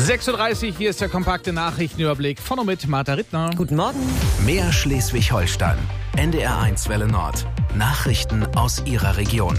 6:30 Uhr, hier ist der kompakte Nachrichtenüberblick von und mit Martha Rittner. Guten Morgen. Mehr Schleswig-Holstein. NDR1 Welle Nord. Nachrichten aus Ihrer Region.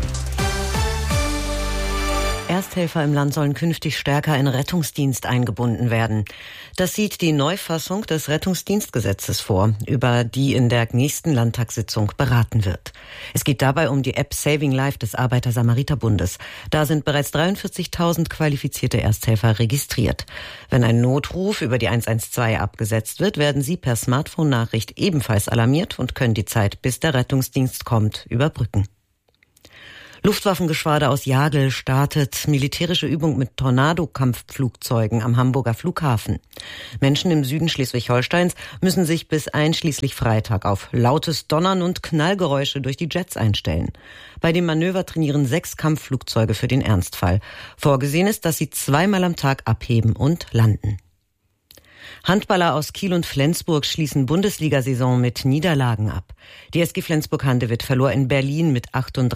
Ersthelfer im Land sollen künftig stärker in Rettungsdienst eingebunden werden. Das sieht die Neufassung des Rettungsdienstgesetzes vor, über die in der nächsten Landtagssitzung beraten wird. Es geht dabei um die App Saving Life des Arbeiter-Samariter-Bundes. Da sind bereits 43.000 qualifizierte Ersthelfer registriert. Wenn ein Notruf über die 112 abgesetzt wird, werden sie per Smartphone-Nachricht ebenfalls alarmiert und können die Zeit, bis der Rettungsdienst kommt, überbrücken. Luftwaffengeschwader aus Jagel startet militärische Übung mit Tornado-Kampfflugzeugen am Hamburger Flughafen. Menschen im Süden Schleswig-Holsteins müssen sich bis einschließlich Freitag auf lautes Donnern und Knallgeräusche durch die Jets einstellen. Bei dem Manöver trainieren 6 Kampfflugzeuge für den Ernstfall. Vorgesehen ist, dass sie 2-mal am Tag abheben und landen. Handballer aus Kiel und Flensburg schließen Bundesliga-Saison mit Niederlagen ab. Die SG Flensburg-Handewitt verlor in Berlin mit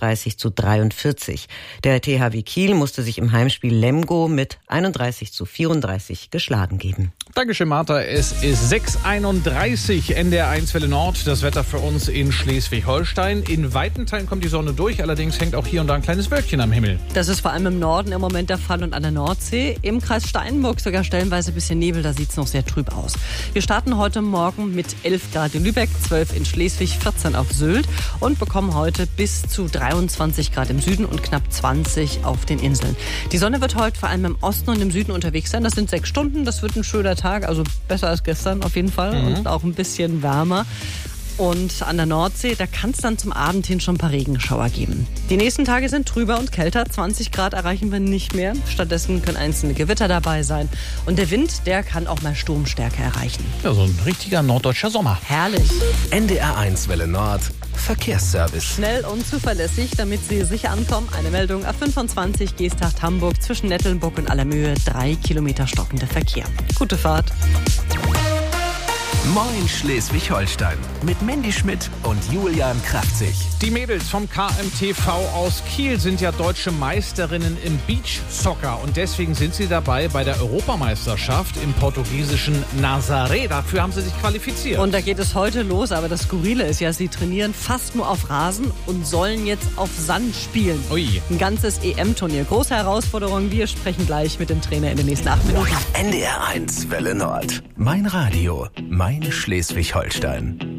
38:43. Der THW Kiel musste sich im Heimspiel Lemgo mit 31:34 geschlagen geben. Dankeschön, Martha. Es ist 6:31 NDR1 Welle Nord. Das Wetter für uns in Schleswig-Holstein. In weiten Teilen kommt die Sonne durch, allerdings hängt auch hier und da ein kleines Wölkchen am Himmel. Das ist vor allem im Norden im Moment der Fall und an der Nordsee. Im Kreis Steinburg sogar stellenweise ein bisschen Nebel, da sieht es noch sehr trüb aus. Wir starten heute Morgen mit 11 Grad in Lübeck, 12 in Schleswig, 14 auf Sylt und bekommen heute bis zu 23 Grad im Süden und knapp 20 auf den Inseln. Die Sonne wird heute vor allem im Osten und im Süden unterwegs sein. Das sind 6 Stunden, das wird ein schöner Tag, also besser als gestern auf jeden Fall und auch ein bisschen wärmer. Und an der Nordsee, da kann es dann zum Abend hin schon ein paar Regenschauer geben. Die nächsten Tage sind trüber und kälter. 20 Grad erreichen wir nicht mehr. Stattdessen können einzelne Gewitter dabei sein. Und der Wind, der kann auch mal Sturmstärke erreichen. Ja, so ein richtiger norddeutscher Sommer. Herrlich. NDR1 Welle Nord. Verkehrsservice. Schnell und zuverlässig, damit Sie sicher ankommen. Eine Meldung A25 Geesthacht-Hamburg zwischen Nettelnburg und Allermöhe. 3 Kilometer stockender Verkehr. Gute Fahrt. Moin Schleswig-Holstein mit Mandy Schmidt und Julian Kraftzig. Die Mädels vom KMTV aus Kiel sind ja deutsche Meisterinnen im Beachsoccer und deswegen sind sie dabei bei der Europameisterschaft im portugiesischen Nazaré. Dafür haben sie sich qualifiziert. Und da geht es heute los, aber das Skurrile ist ja, sie trainieren fast nur auf Rasen und sollen jetzt auf Sand spielen. Ui. Ein ganzes EM-Turnier. Große Herausforderung. Wir sprechen gleich mit dem Trainer in den nächsten 8 Minuten. NDR1 Welle Nord. Mein Radio. Mein Schleswig-Holstein.